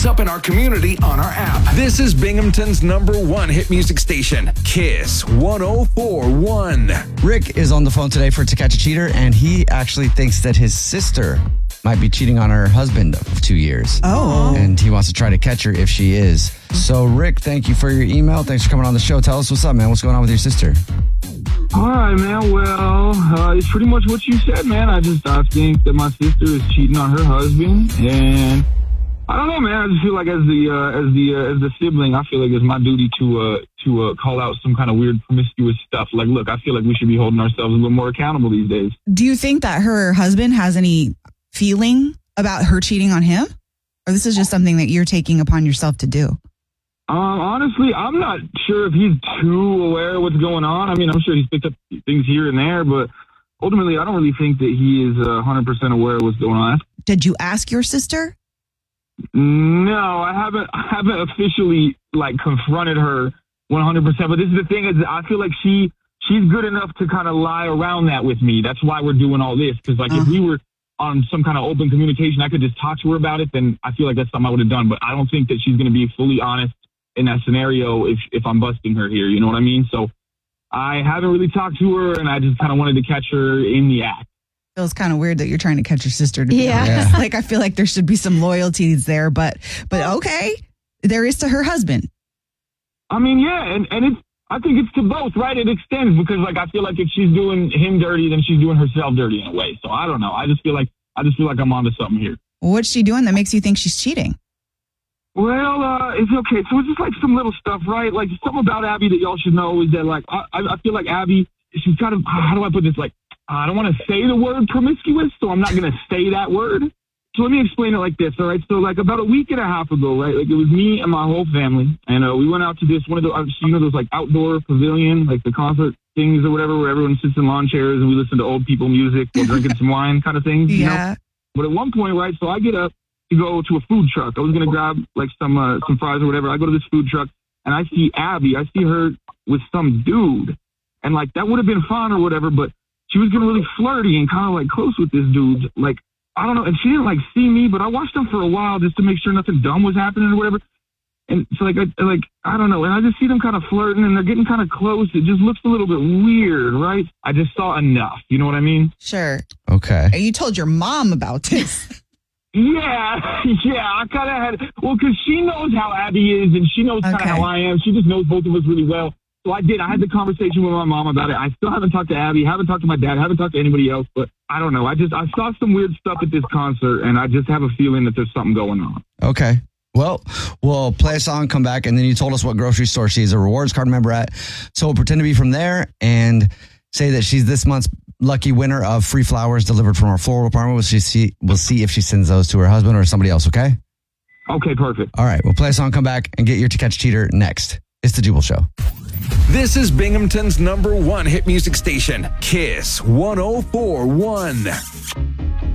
up in our community on our app. This is Binghamton's #1 hit music station, Kiss 104.1. Rick is on the phone today for To Catch a Cheater, and he actually thinks that his sister might be cheating on her husband of 2 years. Oh. And he wants to try to catch her if she is. So, Rick, thank you for your email. Thanks for coming on the show. Tell us what's up, man. What's going on with your sister? All right, man. Well, it's pretty much what you said, man. I think that my sister is cheating on her husband, and I don't know, man. I just feel like as the sibling, I feel like it's my duty to call out some kind of weird promiscuous stuff. Like, look, I feel like we should be holding ourselves a little more accountable these days. Do you think that her husband has any feeling about her cheating on him, or this is just something that you're taking upon yourself to do? Honestly, I'm not sure if he's too aware of what's going on. I mean, I'm sure he's picked up things here and there, but ultimately, I don't really think that he is 100% aware of what's going on. Did you ask your sister? No, I haven't officially confronted her 100%. But this is the thing: is I feel like she's good enough to kind of lie around that with me. That's why we're doing all this. Because if we were on some kind of open communication, I could just talk to her about it. Then I feel like that's something I would have done. But I don't think that she's going to be fully honest in that scenario if I'm busting her here. You know what I mean? So I haven't really talked to her, and I just kind of wanted to catch her in the act. Feels kind of weird that you're trying to catch your sister. To be honest. Like, I feel like there should be some loyalties there, but okay, there is to her husband. I mean, yeah, and I think it's to both, right? It extends because I feel like if she's doing him dirty, then she's doing herself dirty in a way. So I don't know. I just feel like I'm onto something here. What's she doing that makes you think she's cheating? Well, it's okay. So it's just some little stuff, right? Like something about Abby that y'all should know is that I feel like Abby, she's kind of, how do I put this? I don't want to say the word promiscuous, so I'm not going to say that word. So let me explain it like this, all right? So about a week and a half ago, right? It was me and my whole family, and we went out to this one of those outdoor pavilion, the concert things or whatever, where everyone sits in lawn chairs and we listen to old people music while drinking some wine kind of things. You know? But at one point, right? So I get up to go to a food truck. I was going to grab some fries or whatever. I go to this food truck and I see Abby. I see her with some dude, and that would have been fun or whatever, but she was getting really flirty and kind of close with this dude. I don't know. And she didn't see me, but I watched them for a while just to make sure nothing dumb was happening or whatever. And so I don't know. And I just see them kind of flirting and they're getting kind of close. It just looks a little bit weird, right? I just saw enough. You know what I mean? Sure. Okay. You told your mom about this. Yeah. I kind of had, because she knows how Abby is and she knows kind of how I am. She just knows both of us really well. So I had the conversation with my mom about it. I still haven't talked to Abby, haven't talked to my dad, haven't talked to anybody else, but I don't know. I saw some weird stuff at this concert, and I just have a feeling that there's something going on. Okay. Well, we'll play a song, come back, and then you told us what grocery store she's a rewards card member at. So we'll pretend to be from there and say that she's this month's lucky winner of free flowers delivered from our floral department. We'll see if she sends those to her husband or somebody else, okay? Okay, perfect. All right, we'll play a song, come back, and get your To Catch a Cheater next. It's The Jubal Show. This is Binghamton's #1 hit music station, Kiss 104.1.